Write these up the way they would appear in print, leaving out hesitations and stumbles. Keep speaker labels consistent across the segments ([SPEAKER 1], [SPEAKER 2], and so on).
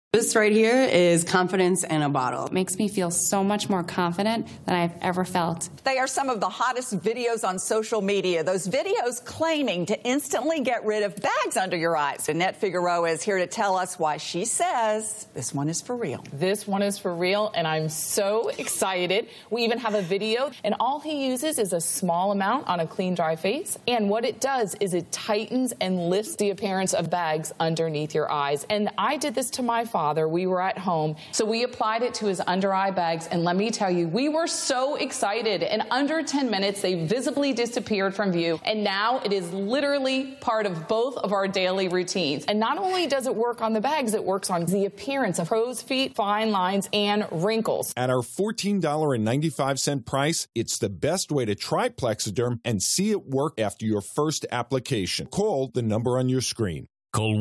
[SPEAKER 1] This right here is confidence in a bottle.
[SPEAKER 2] It makes me feel so much more confident than I've ever felt.
[SPEAKER 3] They are some of the hottest videos on social media. Those videos claiming to instantly get rid of bags under your eyes. Annette Figueroa is here to tell us why she says this one is for real.
[SPEAKER 4] This one is for real, and I'm so excited. We even have a video, and all he uses is a small amount on a clean, dry face. And what it does is it tightens and lifts the appearance of bags underneath your eyes. And I did this to my father. We were at home, so we applied it to his under eye bags, and let me tell you, we were so excited. In under 10 minutes, they visibly disappeared from view, and now it is literally part of both of our daily routines. And not only does it work on the bags, it works on the appearance of crow's feet, fine lines, and wrinkles.
[SPEAKER 5] At our $14.95 price, it's the best way to try Plexiderm and see it work after your first application. Call the number on your screen.
[SPEAKER 6] Call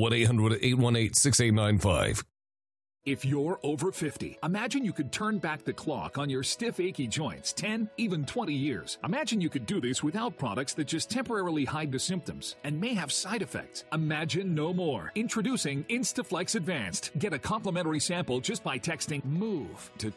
[SPEAKER 6] 1-800-818-6895.
[SPEAKER 7] If you're over 50, imagine you could turn back the clock on your stiff, achy joints 10, even 20 years. Imagine you could do this without products that just temporarily hide the symptoms and may have side effects. Imagine no more. Introducing Instaflex Advanced. Get a complimentary sample just by texting MOVE to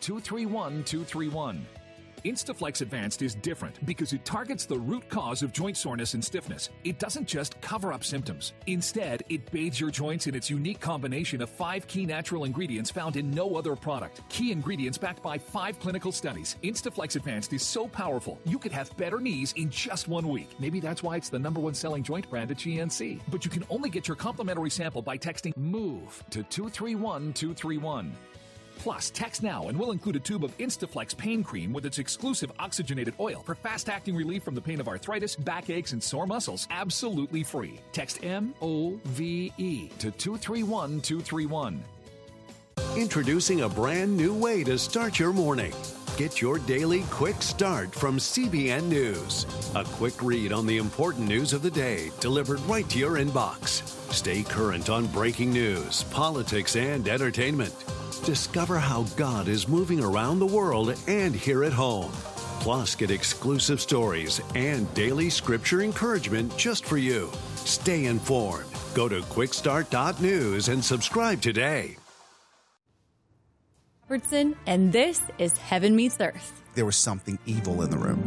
[SPEAKER 7] 231231. Instaflex Advanced is different because it targets the root cause of joint soreness and stiffness. It doesn't just cover up symptoms. Instead, it bathes your joints in its unique combination of 5 key natural ingredients found in no other product. Key ingredients backed by 5 clinical studies. Instaflex Advanced is so powerful, you could have better knees in just 1 week. Maybe that's why it's the #1 selling joint brand at GNC. But you can only get your complimentary sample by texting MOVE to 231231. Plus, text now and we'll include a tube of Instaflex pain cream with its exclusive oxygenated oil for fast-acting relief from the pain of arthritis, backaches, and sore muscles. Absolutely free. Text MOVE to 231231.
[SPEAKER 8] Introducing a brand new way to start your morning. Get your daily quick start from CBN News. A quick read on the important news of the day delivered right to your inbox. Stay current on breaking news, politics, and entertainment. Discover how God is moving around the world and here at home. Plus, get exclusive stories and daily scripture encouragement just for you. Stay informed. Go to quickstart.news and subscribe today.
[SPEAKER 9] And this is Heaven Meets Earth.
[SPEAKER 10] There was something evil in the room.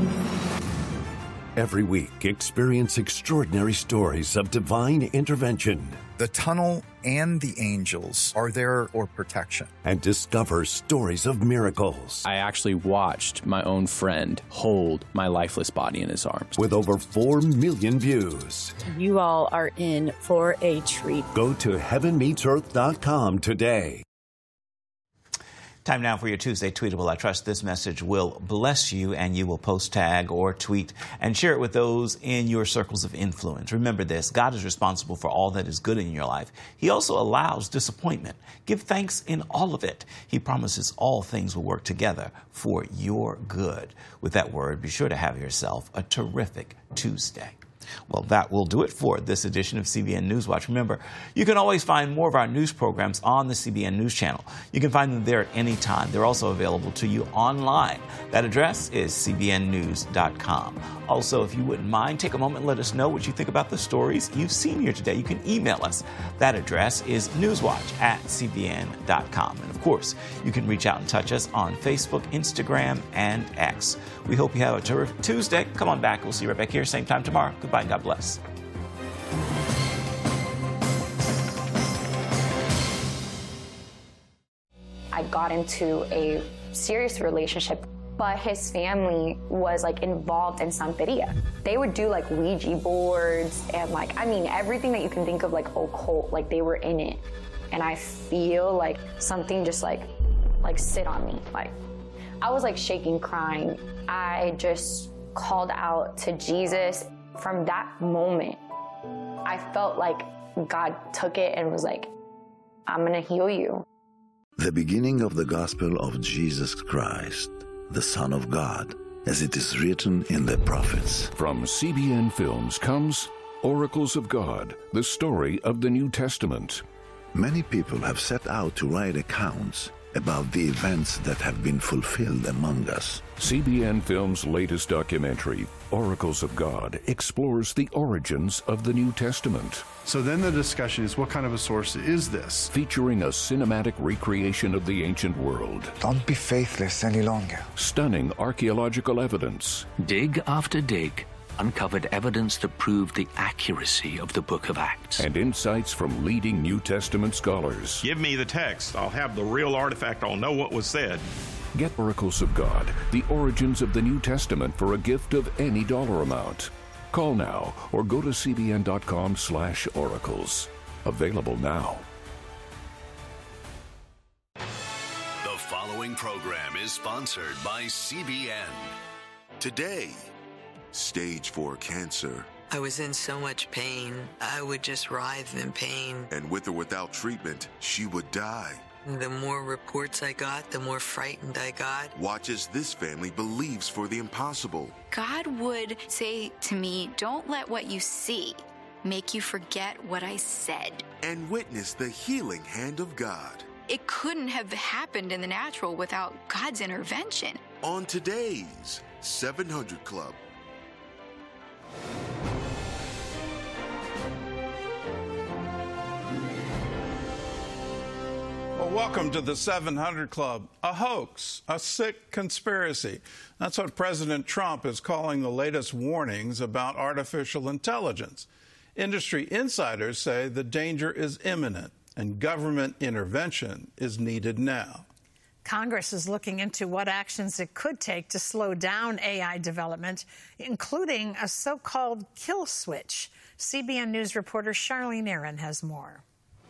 [SPEAKER 8] Every week, experience extraordinary stories of divine intervention.
[SPEAKER 10] The tunnel and the angels are there for protection.
[SPEAKER 8] And discover stories of miracles.
[SPEAKER 11] I actually watched my own friend hold my lifeless body in his arms.
[SPEAKER 8] With over 4 million views.
[SPEAKER 9] You all are in for a treat.
[SPEAKER 8] Go to heavenmeetsearth.com today.
[SPEAKER 12] Time now for your Tuesday Tweetable. I trust this message will bless you, and you will post, tag, or tweet and share it with those in your circles of influence. Remember this: God is responsible for all that is good in your life. He also allows disappointment. Give thanks in all of it. He promises all things will work together for your good. With that word, be sure to have yourself a terrific Tuesday. Well, that will do it for this edition of CBN Newswatch. Remember, you can always find more of our news programs on the CBN News Channel. You can find them there at any time. They're also available to you online. That address is cbnnews.com. Also, if you wouldn't mind, take a moment and let us know what you think about the stories you've seen here today. You can email us. That address is newswatch@cbn.com. And of course, you can reach out and touch us on Facebook, Instagram, and X. We hope you have a terrific Tuesday. Come on back. We'll see you right back here, same time tomorrow. Goodbye. God bless.
[SPEAKER 13] I got into a serious relationship, but his family was like involved in Santeria. They would do like Ouija boards and everything that you can think of like occult, like they were in it. And I feel like something just like sit on me. Like I was like shaking, crying. I just called out to Jesus. From that moment, I felt like God took it and was like, I'm going to heal you.
[SPEAKER 14] The beginning of the gospel of Jesus Christ, the Son of God, as it is written in the prophets.
[SPEAKER 6] From CBN Films comes Oracles of God, the story of the New Testament.
[SPEAKER 14] Many people have set out to write accounts about the events that have been fulfilled among us.
[SPEAKER 6] CBN Films' latest documentary, Oracles of God, explores the origins of the New Testament.
[SPEAKER 15] So then the discussion is, what kind of a source is this?
[SPEAKER 6] Featuring a cinematic recreation of the ancient world.
[SPEAKER 16] Don't be faithless any longer.
[SPEAKER 6] Stunning archaeological evidence.
[SPEAKER 17] Dig after dig uncovered evidence that proved the accuracy of the Book of Acts.
[SPEAKER 6] And insights from leading New Testament scholars.
[SPEAKER 18] Give me the text. I'll have the real artifact. I'll know what was said.
[SPEAKER 6] Get Oracles of God, the origins of the New Testament for a gift of any dollar amount. Call now or go to cbn.com/oracles. Available now.
[SPEAKER 8] The following program is sponsored by CBN.
[SPEAKER 19] Today, stage 4 cancer.
[SPEAKER 20] I was in so much pain, I would just writhe in pain.
[SPEAKER 19] And with or without treatment, she would die.
[SPEAKER 20] The more reports I got, the more frightened I got.
[SPEAKER 19] Watch as this family believes for the impossible.
[SPEAKER 21] God would say to me, don't let what you see make you forget what I said.
[SPEAKER 19] And witness the healing hand of God.
[SPEAKER 21] It couldn't have happened in the natural without God's intervention.
[SPEAKER 19] On today's 700 Club.
[SPEAKER 22] Well, welcome to the 700 Club. A hoax, a sick conspiracy. That's what President Trump is calling the latest warnings about artificial intelligence. Industry insiders say the danger is imminent and government intervention is needed now.
[SPEAKER 23] Congress is looking into what actions it could take to slow down AI development, including a so-called kill switch. CBN News reporter Charlene Aaron has more.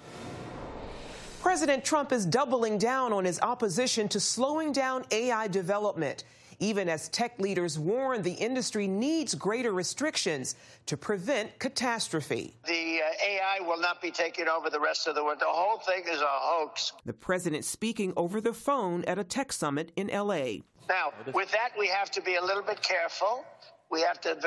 [SPEAKER 24] President Trump is doubling down on his opposition to slowing down AI development, even as tech leaders warn the industry needs greater restrictions to prevent catastrophe.
[SPEAKER 25] The AI will not be taking over the rest of the world. The whole thing is a hoax.
[SPEAKER 24] The president speaking over the phone at a tech summit in L.A.
[SPEAKER 25] Now, with that, we have to be a little bit careful. We have to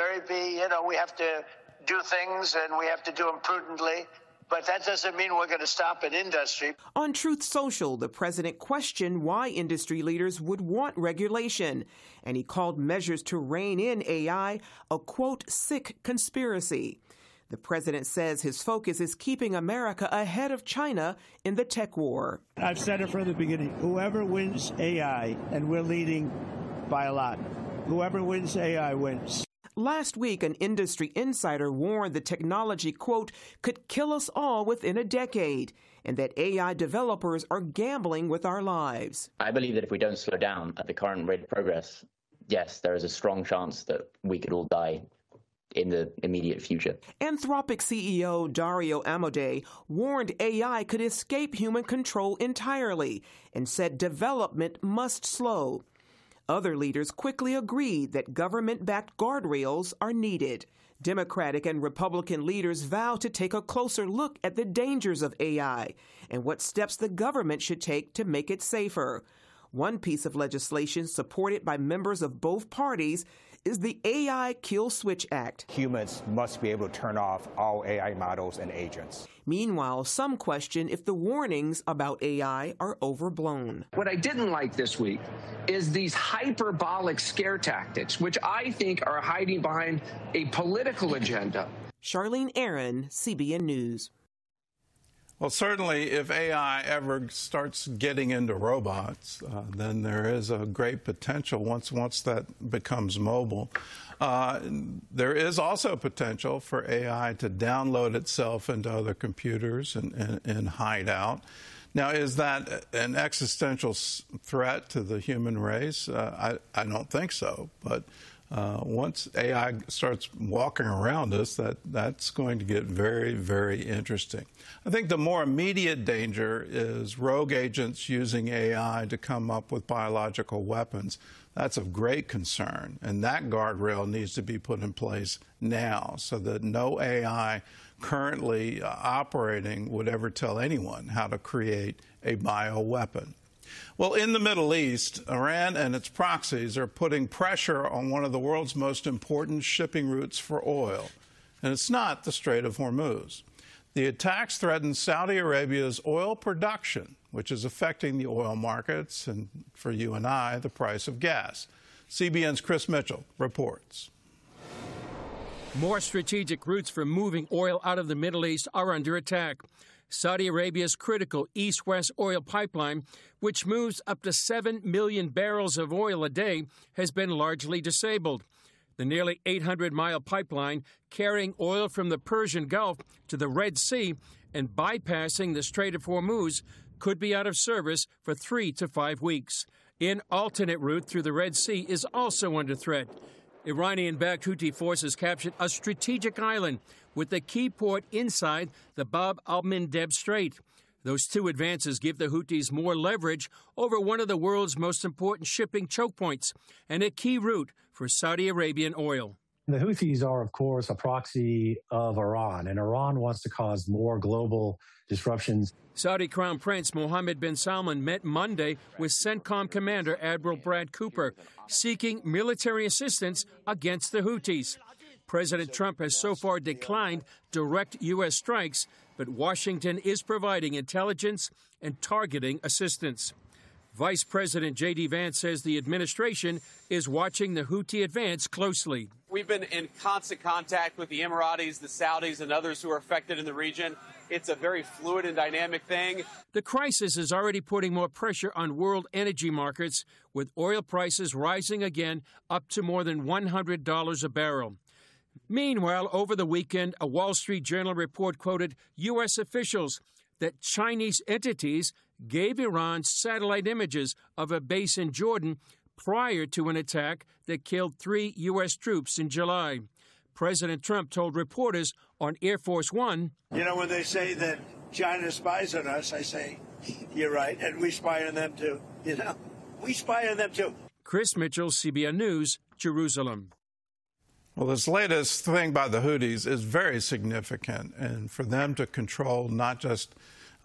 [SPEAKER 25] we have to do things and we have to do them prudently. But that doesn't mean we're going to stop an industry.
[SPEAKER 24] On Truth Social, the president questioned why industry leaders would want regulation, and he called measures to rein in AI a, quote, sick conspiracy. The president says his focus is keeping America ahead of China in the tech war.
[SPEAKER 26] I've said it from the beginning. Whoever wins AI, and we're leading by a lot, whoever wins AI wins.
[SPEAKER 24] Last week, an industry insider warned the technology, quote, could kill us all within a decade, and that AI developers are gambling with our lives.
[SPEAKER 27] I believe that if we don't slow down at the current rate of progress, yes, there is a strong chance that we could all die in the immediate future.
[SPEAKER 24] Anthropic CEO Dario Amodei warned AI could escape human control entirely and said development must slow. Other leaders quickly agreed that government-backed guardrails are needed. Democratic and Republican leaders vow to take a closer look at the dangers of AI and what steps the government should take to make it safer. One piece of legislation supported by members of both parties is the AI Kill Switch Act.
[SPEAKER 28] Humans must be able to turn off all AI models and agents.
[SPEAKER 24] Meanwhile, some question if the warnings about AI are overblown.
[SPEAKER 29] What I didn't like this week is these hyperbolic scare tactics, which I think are hiding behind a political agenda.
[SPEAKER 24] Charlene Aaron, CBN News.
[SPEAKER 22] Well, certainly if AI ever starts getting into robots, then there is a great potential once that becomes mobile. There is also potential for AI to download itself into other computers and hide out. Now, is that an existential threat to the human race? I don't think so, but once AI starts walking around us, that's going to get very, very interesting. I think the more immediate danger is rogue agents using AI to come up with biological weapons. That's of great concern, and that guardrail needs to be put in place now so that no AI currently operating would ever tell anyone how to create a bioweapon. Well, in the Middle East, Iran and its proxies are putting pressure on one of the world's most important shipping routes for oil, and it's not the Strait of Hormuz. The attacks threaten Saudi Arabia's oil production, which is affecting the oil markets and, for you and I, the price of gas. CBN's Chris Mitchell reports.
[SPEAKER 1] More strategic routes for moving oil out of the Middle East are under attack. Saudi Arabia's critical East-West oil pipeline, which moves up to 7 million barrels of oil a day, has been largely disabled. The nearly 800-mile pipeline carrying oil from the Persian Gulf to the Red Sea and bypassing the Strait of Hormuz could be out of service for 3 to 5 weeks. An alternate route through the Red Sea is also under threat. Iranian-backed Houthi forces captured a strategic island with the key port inside the Bab al-Mandeb Strait. Those two advances give the Houthis more leverage over one of the world's most important shipping choke points and a key route for Saudi Arabian oil.
[SPEAKER 2] The Houthis are, of course, a proxy of Iran, and Iran wants to cause more global disruptions.
[SPEAKER 1] Saudi Crown Prince Mohammed bin Salman met Monday with CENTCOM Commander Admiral Brad Cooper, seeking military assistance against the Houthis. President Trump has so far declined direct U.S. strikes, but Washington is providing intelligence and targeting assistance. Vice President J.D. Vance says the administration is watching the Houthi advance closely.
[SPEAKER 3] We've been in constant contact with the Emiratis, the Saudis, and others who are affected in the region. It's a very fluid and dynamic thing.
[SPEAKER 1] The crisis is already putting more pressure on world energy markets, with oil prices rising again up to more than $100 a barrel. Meanwhile, over the weekend, a Wall Street Journal report quoted U.S. officials that Chinese entities gave Iran satellite images of a base in Jordan prior to an attack that killed 3 U.S. troops in July. President Trump told reporters on Air Force One,
[SPEAKER 26] "You know, when they say that China spies on us, I say, you're right, and we spy on them too. You know, we spy on them too."
[SPEAKER 1] Chris Mitchell, CBN News, Jerusalem.
[SPEAKER 22] Well, this latest thing by the Houthis is very significant, and for them to control not just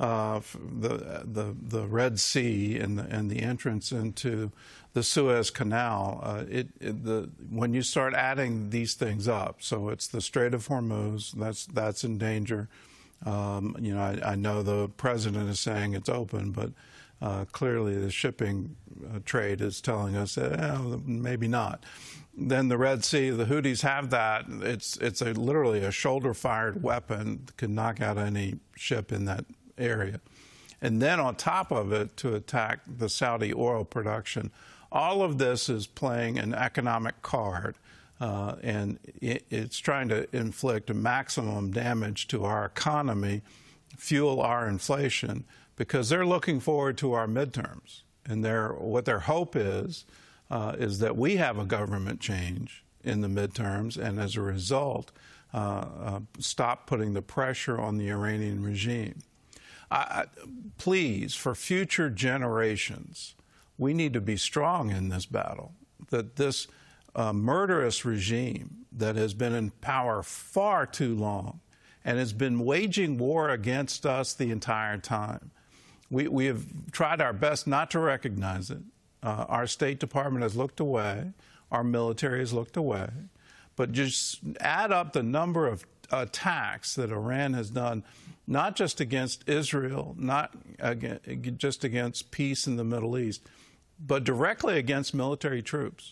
[SPEAKER 22] the Red Sea and the entrance into the Suez Canal, when you start adding these things up, so it's the Strait of Hormuz that's in danger. I know the president is saying it's open, but clearly the shipping trade is telling us that maybe not. Then the Red Sea, the Houthis have that. It's literally a shoulder-fired weapon that can knock out any ship in that area. And then on top of it, to attack the Saudi oil production. All of this is playing an economic card, and it's trying to inflict maximum damage to our economy, fuel our inflation, because they're looking forward to our midterms. And what their hope is that we have a government change in the midterms, and as a result, stop putting the pressure on the Iranian regime. Please, for future generations, we need to be strong in this battle, that this murderous regime that has been in power far too long and has been waging war against us the entire time. We have tried our best not to recognize it. Our State Department has looked away. Our military has looked away. But just add up the number of attacks that Iran has done, not just against Israel, not just against peace in the Middle East, but directly against military troops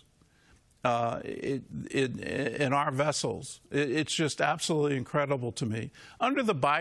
[SPEAKER 22] in our vessels. It's just absolutely incredible to me. Under the Biden